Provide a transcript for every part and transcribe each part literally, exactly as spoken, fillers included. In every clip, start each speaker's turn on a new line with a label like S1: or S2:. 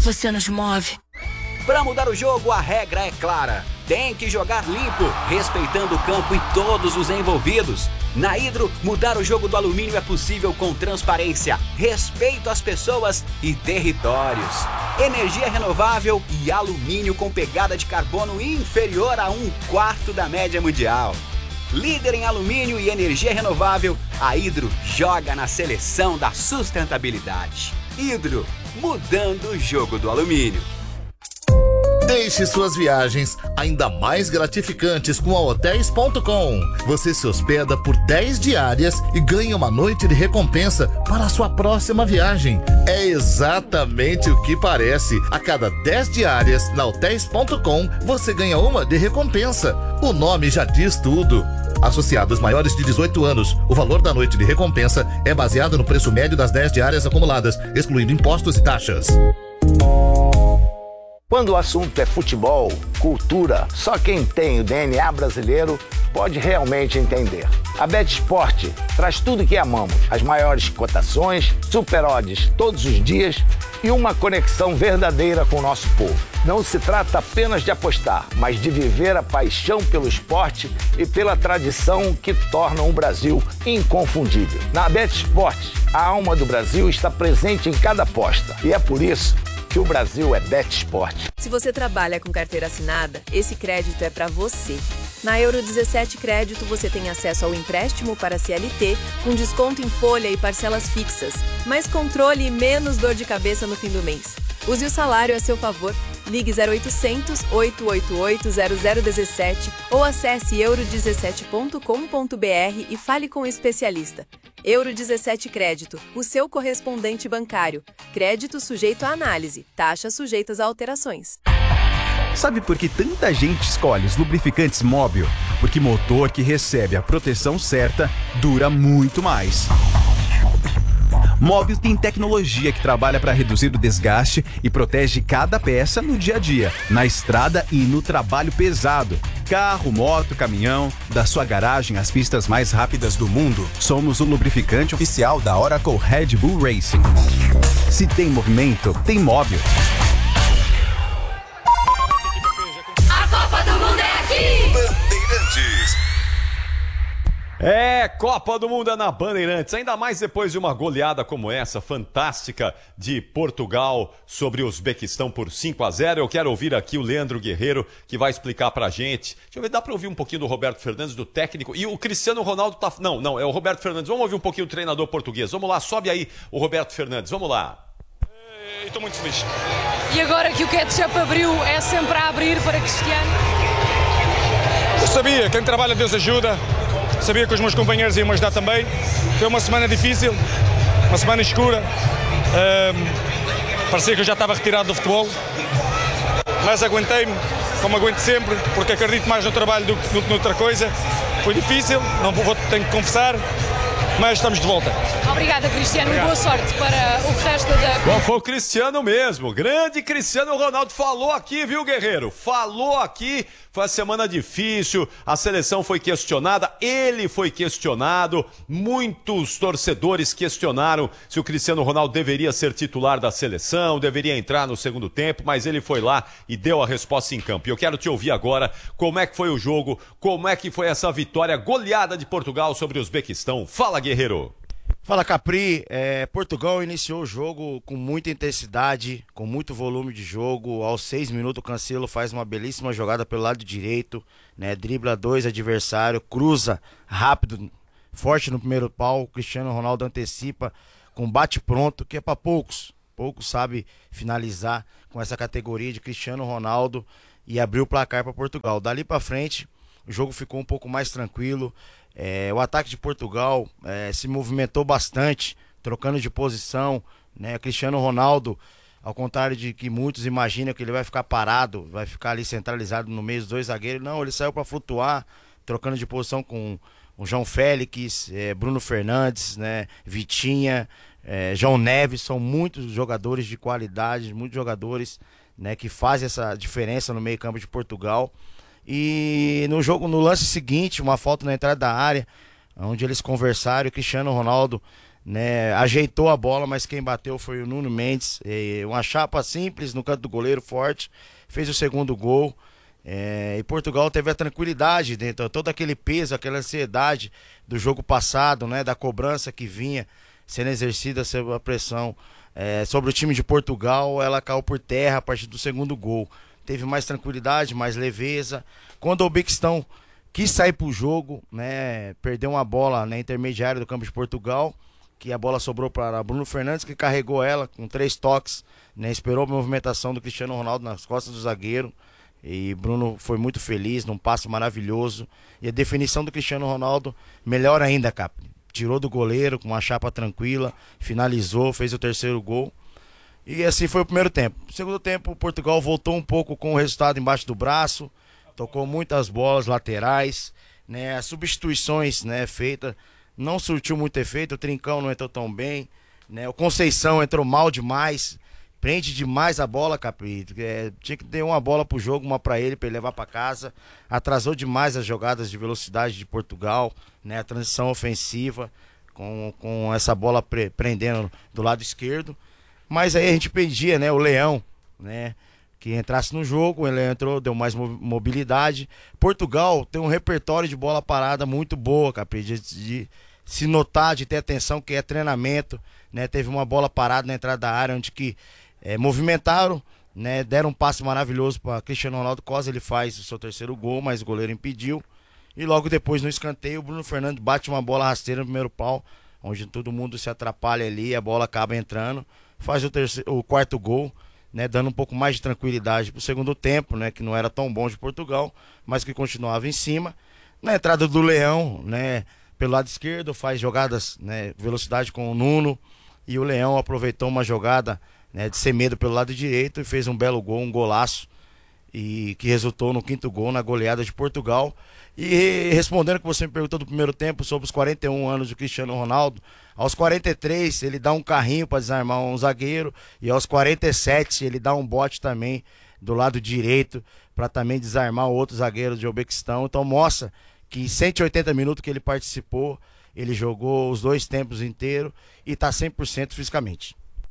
S1: você nos move.
S2: Para mudar o jogo, a regra é clara. Tem que jogar limpo, respeitando o campo e todos os envolvidos. Na Hidro, mudar o jogo do alumínio é possível com transparência, respeito às pessoas e territórios. Energia renovável e alumínio com pegada de carbono inferior a um quarto da média mundial. Líder em alumínio e energia renovável, a Hidro joga na seleção da sustentabilidade. Hidro, mudando o jogo do alumínio.
S3: Deixe suas viagens ainda mais gratificantes com a hotéis ponto com. Você se hospeda por dez diárias e ganha uma noite de recompensa para a sua próxima viagem. É exatamente o que parece. A cada dez diárias na hotéis ponto com, você ganha uma de recompensa. O nome já diz tudo. Associados maiores de dezoito anos, o valor da noite de recompensa é baseado no preço médio das dez diárias acumuladas, excluindo impostos e taxas.
S4: Quando o assunto é futebol, cultura, só quem tem o D N A brasileiro pode realmente entender. A BetSport traz tudo que amamos, as maiores cotações, super odds todos os dias e uma conexão verdadeira com o nosso povo. Não se trata apenas de apostar, mas de viver a paixão pelo esporte e pela tradição que tornam o Brasil inconfundível. Na BetSport, a alma do Brasil está presente em cada aposta e é por isso que o Brasil é BetSport.
S5: Se você trabalha com carteira assinada, esse crédito é para você. Na Euro dezessete Crédito, você tem acesso ao empréstimo para C L T, com desconto em folha e parcelas fixas, mais controle e menos dor de cabeça no fim do mês. Use o salário a seu favor. Ligue zero oitocentos, oito oito oito, zero zero um sete ou acesse euro dezessete ponto com ponto br e fale com o especialista. Euro dezessete Crédito, o seu correspondente bancário. Crédito sujeito à análise, taxas sujeitas a alterações.
S6: Sabe por que tanta gente escolhe os lubrificantes Móbil? Porque motor que recebe a proteção certa dura muito mais. Móbil tem tecnologia que trabalha para reduzir o desgaste e protege cada peça no dia a dia, na estrada e no trabalho pesado. Carro, moto, caminhão, da sua garagem às pistas mais rápidas do mundo. Somos o lubrificante oficial da Oracle Red Bull Racing. Se tem movimento, tem Móbil.
S1: A Copa do Mundo é aqui!
S7: Bandeirantes.
S8: É, Copa do Mundo é na Bandeirantes, ainda mais depois de uma goleada como essa, fantástica, de Portugal sobre o Uzbequistão por cinco a zero. Eu quero ouvir aqui o Leandro Guerreiro, que vai explicar pra gente. Deixa eu ver, dá pra ouvir um pouquinho do Roberto Fernandes, do técnico, e o Cristiano Ronaldo tá... Não, não, é o Roberto Fernandes. Vamos ouvir um pouquinho do treinador português. Vamos lá, sobe aí o Roberto Fernandes, vamos lá.
S9: Estou muito feliz. E agora que o ketchup abriu, é sempre a abrir para Cristiano?
S10: Eu sabia, quem trabalha Deus ajuda. Sabia que os meus companheiros iam me ajudar também. Foi uma semana difícil, uma semana escura. Um, parecia que eu já estava retirado do futebol. Mas aguentei-me, como aguento sempre, porque acredito mais no trabalho do que noutra coisa. Foi difícil, não vou, tenho que confessar, mas estamos de volta.
S9: Obrigada, Cristiano, e boa sorte para o resto da...
S8: Bom, foi o Cristiano mesmo, grande Cristiano Ronaldo, falou aqui, viu, Guerreiro? Falou aqui, foi uma semana difícil, a seleção foi questionada, ele foi questionado, muitos torcedores questionaram se o Cristiano Ronaldo deveria ser titular da seleção, deveria entrar no segundo tempo, mas ele foi lá e deu a resposta em campo. E eu quero te ouvir agora, como é que foi o jogo, como é que foi essa vitória goleada de Portugal sobre o Uzbequistão. Fala, Guerreiro!
S11: Fala, Capri. É, Portugal iniciou o jogo com muita intensidade, com muito volume de jogo. Aos seis minutos o Cancelo faz uma belíssima jogada pelo lado direito, né? Dribla dois adversários, cruza rápido, forte no primeiro pau. O Cristiano Ronaldo antecipa com bate pronto, que é para poucos. Poucos sabe finalizar com essa categoria de Cristiano Ronaldo e abriu o placar para Portugal. Dali para frente o jogo ficou um pouco mais tranquilo. É, o ataque de Portugal é, se movimentou bastante, trocando de posição, né? Cristiano Ronaldo, ao contrário de que muitos imaginam que ele vai ficar parado, vai ficar ali centralizado no meio dos dois zagueiros, não, ele saiu para flutuar, trocando de posição com o João Félix, é, Bruno Fernandes, né? Vitinha, é, João Neves, são muitos jogadores de qualidade, muitos jogadores, né, que fazem essa diferença no meio campo de Portugal. E no jogo, no lance seguinte, uma falta na entrada da área, onde eles conversaram, o Cristiano Ronaldo, né, ajeitou a bola, mas quem bateu foi o Nuno Mendes. E uma chapa simples no canto do goleiro, forte, fez o segundo gol. É, e Portugal teve a tranquilidade dentro, todo aquele peso, aquela ansiedade do jogo passado, né, da cobrança que vinha sendo exercida sob a pressão é, sobre o time de Portugal, ela caiu por terra a partir do segundo gol. Teve mais tranquilidade, mais leveza. Quando o Uzbequistão quis sair pro jogo, né, perdeu uma bola na intermediária do campo de Portugal, que a bola sobrou para Bruno Fernandes, que carregou ela com três toques, né, esperou a movimentação do Cristiano Ronaldo nas costas do zagueiro. E Bruno foi muito feliz, num passe maravilhoso. E a definição do Cristiano Ronaldo, melhor ainda, Cap. Tirou do goleiro com uma chapa tranquila, finalizou, fez o terceiro gol. E assim foi o primeiro tempo. No segundo tempo, Portugal voltou um pouco com o resultado embaixo do braço, tocou muitas bolas laterais, né? As substituições, né, feitas não surtiu muito efeito. O Trincão não entrou tão bem, né? O Conceição entrou mal demais. Prende demais a bola, Capri. É, tinha que ter uma bola pro jogo, uma pra ele, pra ele levar pra casa. Atrasou demais as jogadas de velocidade de Portugal, né? A transição ofensiva, com, com essa bola pre, prendendo do lado esquerdo. Mas aí a gente pedia, né? O Leão, né? Que entrasse no jogo, ele entrou, deu mais mobilidade. Portugal tem um repertório de bola parada muito boa, Capri, de, de se notar, de ter atenção, que é treinamento, né? Teve uma bola parada na entrada da área, onde que É, movimentaram, né, deram um passe maravilhoso para Cristiano Ronaldo Costa, ele faz o seu terceiro gol, mas o goleiro impediu. E logo depois no escanteio o Bruno Fernandes bate uma bola rasteira no primeiro pau, onde todo mundo se atrapalha ali, a bola acaba entrando, faz o, terceiro, o quarto gol, né, dando um pouco mais de tranquilidade para o segundo tempo, né, que não era tão bom de Portugal, mas que continuava em cima. Na entrada do Leão, né, pelo lado esquerdo, faz jogadas, né, velocidade com o Nuno, e o Leão aproveitou uma jogada, né, de Semedo pelo lado direito e fez um belo gol, um golaço, e que resultou no quinto gol na goleada de Portugal. E respondendo o que você me perguntou do primeiro tempo sobre os quarenta e um anos do Cristiano Ronaldo, aos quarenta e três ele dá um carrinho para desarmar um zagueiro, e aos quarenta e sete ele dá um bote também do lado direito para também desarmar o outro zagueiro de Uzbequistão. Então mostra que em cento e oitenta minutos que ele participou, ele jogou os dois tempos inteiros e está cem por cento fisicamente.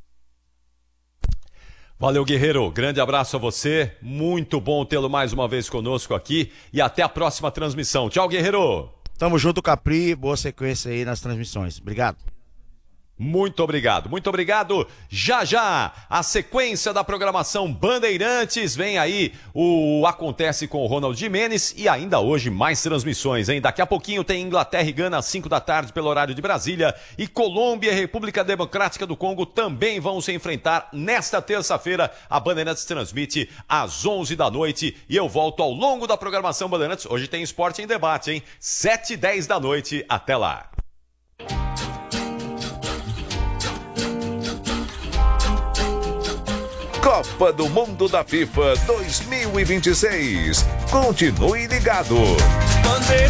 S8: Valeu, Guerreiro. Grande abraço a você. Muito bom tê-lo mais uma vez conosco aqui. E até a próxima transmissão. Tchau, Guerreiro.
S11: Tamo junto, Capri. Boa sequência aí nas transmissões. Obrigado.
S8: Muito obrigado, muito obrigado. Já já, a sequência da programação Bandeirantes. Vem aí o Acontece com o Ronald Gimenez e ainda hoje mais transmissões, hein? Daqui a pouquinho tem Inglaterra e Gana às cinco da tarde pelo horário de Brasília, e Colômbia e República Democrática do Congo também vão se enfrentar nesta terça-feira. A Bandeirantes transmite às onze da noite e eu volto ao longo da programação Bandeirantes. Hoje tem Esporte em Debate, hein? sete e dez da noite. Até lá.
S7: Copa do Mundo da FIFA dois mil e vinte e seis. Continue ligado.